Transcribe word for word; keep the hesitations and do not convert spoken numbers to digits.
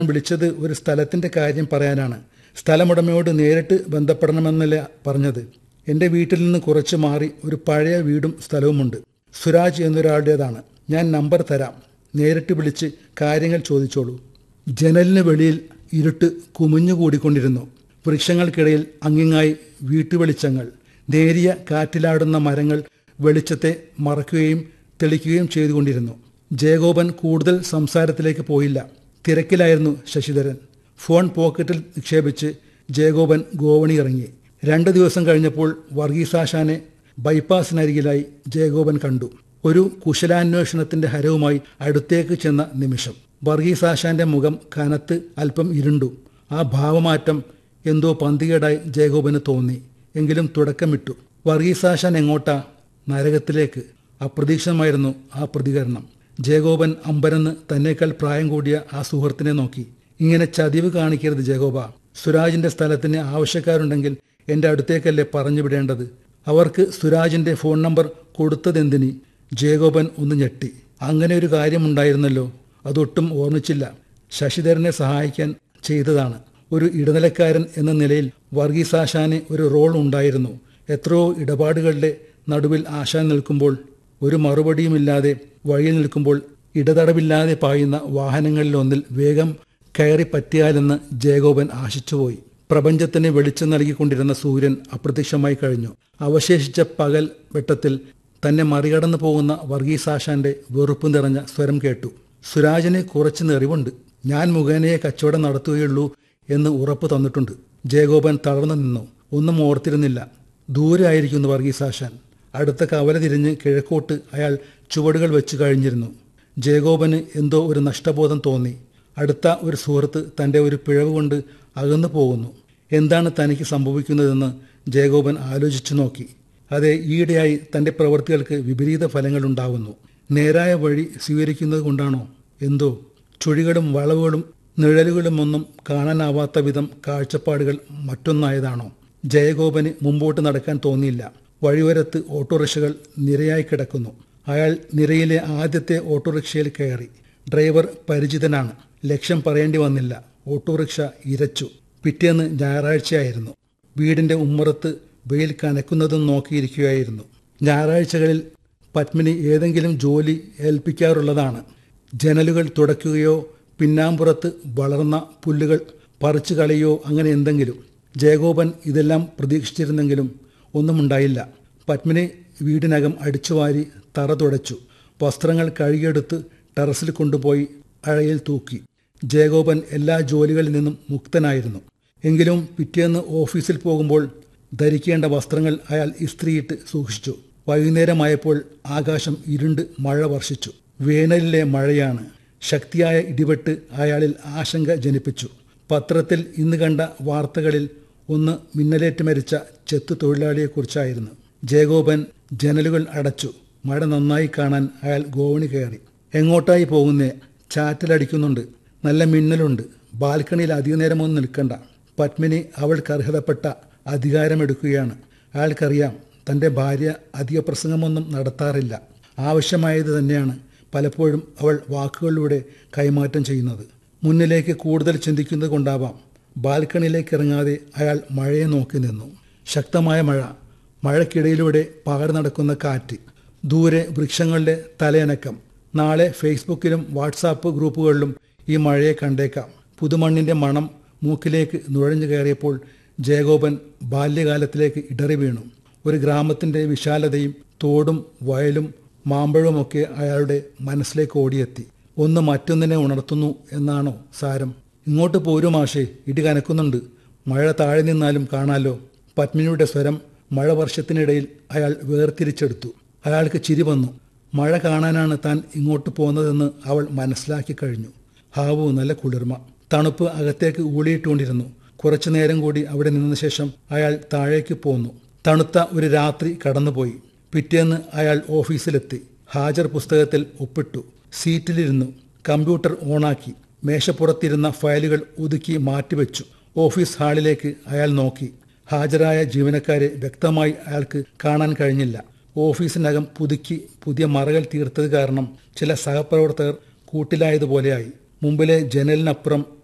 വിളിച്ചത് ഒരു സ്ഥലത്തിന്റെ കാര്യം പറയാനാണ്. സ്ഥലമുടമയോട് നേരിട്ട് ബന്ധപ്പെടണമെന്നല്ല പറഞ്ഞത്. എൻ്റെ വീട്ടിൽ നിന്ന് കുറച്ച് മാറി ഒരു പഴയ വീടും സ്ഥലവുമുണ്ട്. സുരാജ് എന്നൊരാളുടേതാണ്. ഞാൻ നമ്പർ തരാം. നേരിട്ട് വിളിച്ച് കാര്യങ്ങൾ ചോദിച്ചോളൂ. ജനലിന് വെളിയിൽ ഇരുട്ട് കുമിഞ്ഞുകൂടിക്കൊണ്ടിരുന്നു. വൃക്ഷങ്ങൾക്കിടയിൽ അങ്ങിങ്ങായി വീട്ടുവെളിച്ചങ്ങൾ. നേരിയ കാറ്റിലാടുന്ന മരങ്ങൾ വെളിച്ചത്തെ മറയ്ക്കുകയും തെളിക്കുകയും ചെയ്തുകൊണ്ടിരുന്നു. ജയഗോപൻ കൂടുതൽ സംസാരത്തിലേക്ക് പോയില്ല. തിരക്കിലായിരുന്നു ശശിധരൻ. ഫോൺ പോക്കറ്റിൽ നിക്ഷേപിച്ച് ജയഗോപൻ ഗോവണി ഇറങ്ങി. രണ്ടു ദിവസം കഴിഞ്ഞപ്പോൾ വർഗീസാശാനെ ബൈപ്പാസിനരികിലായി ജയഗോപൻ കണ്ടു. ഒരു കുശലാന്വേഷണത്തിന്റെ ഹരവുമായി അടുത്തേക്ക് ചെന്ന നിമിഷം വർഗീസാശാന്റെ മുഖം കനത്ത് അല്പം ഇരുണ്ടു. ആ ഭാവമാറ്റം എന്തോ പന്തികേടായി ജയഗോപന് തോന്നി. എങ്കിലും തുടക്കമിട്ടു. വർഗീസാശാൻ എങ്ങോട്ടാ? നരകത്തിലേക്ക്. അപ്രതീക്ഷിതമായിരുന്നു ആ പ്രതികരണം. ജയഗോപൻ അമ്പരന്ന് തന്നേക്കാൾ പ്രായം കൂടിയ ആ സുഹൃത്തിനെ നോക്കി. ഇങ്ങനെ ചതിവ് കാണിക്കരുത് ജയഗോപ. സുരാജിന്റെ സ്ഥലത്തിന് ആവശ്യക്കാരുണ്ടെങ്കിൽ എൻ്റെ അടുത്തേക്കല്ലേ പറഞ്ഞു വിടേണ്ടത്. അവർക്ക് സുരാജിന്റെ ഫോൺ നമ്പർ കൊടുത്തതെന്തിനി? ജയഗോപൻ ഒന്ന് ഞെട്ടി. അങ്ങനെ ഒരു കാര്യമുണ്ടായിരുന്നല്ലോ. അതൊട്ടും ഓർമ്മിച്ചില്ല. ശശിധരനെ സഹായിക്കാൻ ചെയ്തതാണ്. ഒരു ഇടനിലക്കാരൻ എന്ന നിലയിൽ വർഗീസാശാന് ഒരു റോൾ ഉണ്ടായിരുന്നു. എത്രയോ ഇടപാടുകളുടെ നടുവിൽ ആശാൻ നിൽക്കുമ്പോൾ, ഒരു മറുപടിയുമില്ലാതെ വഴിയിൽ നിൽക്കുമ്പോൾ ഇടതടവില്ലാതെ പായുന്ന വാഹനങ്ങളിലൊന്നിൽ വേഗം കയറി പറ്റിയാലെന്ന് ജയഗോപൻ ആശിച്ചുപോയി. പ്രപഞ്ചത്തിന് വെളിച്ചം നൽകിക്കൊണ്ടിരുന്ന സൂര്യൻ അപ്രത്യക്ഷമായി കഴിഞ്ഞു. അവശേഷിച്ച പകൽ വെട്ടത്തിൽ തന്നെ മറികടന്നു പോകുന്ന വർഗീസാശാന്റെ വെറുപ്പ് നിറഞ്ഞ സ്വരം കേട്ടു. സുരാജിന് കുറച്ച് നെറിവുണ്ട്. ഞാൻ മുഖേനയെ കച്ചവടം നടത്തുകയുള്ളൂ എന്ന് ഉറപ്പ് തന്നിട്ടുണ്ട്. ജയഗോപൻ തളർന്നു നിന്നു. ഒന്നും ഓർത്തിരുന്നില്ല. ദൂരെ ആയിരിക്കുന്നു വർഗീസാശാൻ. അടുത്ത കവല തിരിഞ്ഞ് കിഴക്കോട്ട് അയാൾ ചുവടുകൾ വെച്ച് കഴിഞ്ഞിരുന്നു. ജയഗോപന് എന്തോ ഒരു നഷ്ടബോധം തോന്നി. അടുത്ത ഒരു സുഹൃത്ത് തൻ്റെ ഒരു പിഴവ് കൊണ്ട് അകന്നു പോകുന്നു. എന്താണ് തനിക്ക് സംഭവിക്കുന്നതെന്ന് ജയഗോപൻ ആലോചിച്ചു നോക്കി. അതെ, ഈയിടെയായി തൻ്റെ പ്രവൃത്തികൾക്ക് വിപരീത ഫലങ്ങൾ ഉണ്ടാകുന്നു. നേരായ വഴി സ്വീകരിക്കുന്നത് കൊണ്ടാണോ എന്തോ? ചുഴികളും വളവുകളും നിഴലുകളും ഒന്നും കാണാനാവാത്ത വിധം കാഴ്ചപ്പാടുകൾ മറ്റൊന്നായതാണോ? ജയഗോപന് മുമ്പോട്ട് നടക്കാൻ തോന്നിയില്ല. വഴിയോരത്ത് ഓട്ടോറിക്ഷകൾ നിരയായി കിടക്കുന്നു. അയാൾ നിരയിലെ ആദ്യത്തെ ഓട്ടോറിക്ഷയിൽ കയറി. ഡ്രൈവർ പരിചിതനാണ്. ലക്ഷ്യം പറയേണ്ടി വന്നില്ല. ഓട്ടോറിക്ഷ ഇരച്ചു. പിറ്റേന്ന് ഞായറാഴ്ചയായിരുന്നു. വീടിന്റെ ഉമ്മറത്ത് വെയിൽ കനക്കുന്നതും നോക്കിയിരിക്കുകയായിരുന്നു. ഞായറാഴ്ചകളിൽ പത്മിനി ഏതെങ്കിലും ജോലി ഏൽപ്പിക്കാറുള്ളതാണ്. ജനലുകൾ തുടയ്ക്കുകയോ പിന്നാമ്പുറത്ത് വളർന്ന പുല്ലുകൾ പറിച്ചു കളയോ അങ്ങനെ എന്തെങ്കിലും. ജയഗോപൻ ഇതെല്ലാം പ്രതീക്ഷിച്ചിരുന്നെങ്കിലും ഒന്നും ഉണ്ടായില്ല. പത്മിനി വീടിനകം അടിച്ചുവാരി തറ തുടച്ചു. വസ്ത്രങ്ങൾ കഴുകിയെടുത്ത് ടെറസിൽ കൊണ്ടുപോയി അഴയിൽ തൂക്കി. ജയഗോപൻ എല്ലാ ജോലികളിൽ നിന്നും മുക്തനായിരുന്നു. എങ്കിലും പിറ്റേന്ന് ഓഫീസിൽ പോകുമ്പോൾ ധരിക്കേണ്ട വസ്ത്രങ്ങൾ അയാൾ ഇസ്ത്രിയിട്ട് സൂക്ഷിച്ചു. വൈകുന്നേരമായപ്പോൾ ആകാശം ഇരുണ്ട് മഴ വർഷിച്ചു. വേനലിലെ മഴയാണ്. ശക്തിയായ ഇടിവെട്ട് അയാളിൽ ആശങ്ക ജനിപ്പിച്ചു. പത്രത്തിൽ ഇന്ന് കണ്ട വാർത്തകളിൽ ഒന്ന് മിന്നലേറ്റ് മരിച്ച ചെത്തു തൊഴിലാളിയെക്കുറിച്ചായിരുന്നു. ജയഗോപൻ ജനലുകൾ അടച്ചു. മഴ നന്നായി കാണാൻ അയാൾ ഗോവണി കയറി. എങ്ങോട്ടായി പോകുന്നേ? ചാറ്റലടിക്കുന്നുണ്ട്. നല്ല മിന്നലുണ്ട്. ബാൽക്കണിയിൽ അധിക നേരമൊന്നും നിൽക്കണ്ട. പത്മിനി അവൾക്ക് അർഹതപ്പെട്ട അധികാരമെടുക്കുകയാണ്. അയാൾക്കറിയാം തൻ്റെ ഭാര്യ അധിക പ്രസംഗമൊന്നും നടത്താറില്ല. ആവശ്യമായത് തന്നെയാണ് പലപ്പോഴും അവൾ വാക്കുകളിലൂടെ കൈമാറ്റം ചെയ്യുന്നത്. മുന്നിലേക്ക് കൂടുതൽ ചിന്തിക്കുന്നത് കൊണ്ടാവാം ബാൽക്കണിയിലേക്ക് ഇറങ്ങാതെ അയാൾ മഴയെ നോക്കി നിന്നു. ശക്തമായ മഴ. മഴയ്ക്കിടയിലൂടെ പാറി നടക്കുന്ന കാറ്റ്. ദൂരെ വൃക്ഷങ്ങളുടെ തലയനക്കം. നാളെ ഫേസ്ബുക്കിലും വാട്സാപ്പ് ഗ്രൂപ്പുകളിലും ഈ മഴയെ കണ്ടേക്കാം. പുതുമണ്ണിൻ്റെ മണം മൂക്കിലേക്ക് നുഴഞ്ഞു കയറിയപ്പോൾ ജയഗോപൻ ബാല്യകാലത്തിലേക്ക് ഇടറി വീണു. ഒരു ഗ്രാമത്തിൻ്റെ വിശാലതയും തോടും വയലും മാമ്പഴവുമൊക്കെ അയാളുടെ മനസ്സിലേക്ക് ഓടിയെത്തി. ഒന്ന് മറ്റൊന്നിനെ ഉണർത്തുന്നു എന്നാണോ സാരം? ഇങ്ങോട്ട് പോരൂ മാഷേ, ഇടി കനക്കുന്നുണ്ട്. മഴ താഴെ നിന്നാലും കാണാലോ. പത്മിനിയുടെ സ്വരം മഴ വർഷത്തിനിടയിൽ അയാൾ വേർതിരിച്ചെടുത്തു. അയാൾക്ക് ചിരി വന്നു. മഴ കാണാനാണ് താൻ ഇങ്ങോട്ട് പോകുന്നതെന്ന് അവൾ മനസ്സിലാക്കി കഴിഞ്ഞു. ഹാവു, നല്ല കുളിർമ. തണുപ്പ് അകത്തേക്ക് ഊളിയിട്ടുകൊണ്ടിരുന്നു. കുറച്ചു നേരം കൂടി അവിടെ നിന്ന ശേഷം അയാൾ താഴേക്ക് പോന്നു. തണുത്ത ഒരു രാത്രി കടന്നുപോയി. പിറ്റേന്ന് അയാൾ ഓഫീസിലെത്തി. ഹാജർ പുസ്തകത്തിൽ ഒപ്പിട്ടു. സീറ്റിലിരുന്നു. കമ്പ്യൂട്ടർ ഓണാക്കി. മേശപ്പുറത്തിരുന്ന ഫയലുകൾ ഒതുക്കി മാറ്റിവെച്ചു. ഓഫീസ് ഹാളിലേക്ക് അയാൾ നോക്കി. ഹാജരായ ജീവനക്കാരെ വ്യക്തമായി അയാൾക്ക് കാണാൻ കഴിഞ്ഞില്ല. ഓഫീസിനകം പുതുക്കി പുതിയ മറകൾ തീർത്തത് കാരണം ചില സഹപ്രവർത്തകർ കൂട്ടിലായതുപോലെയായി. മുമ്പിലെ ജനലിനപ്പുറം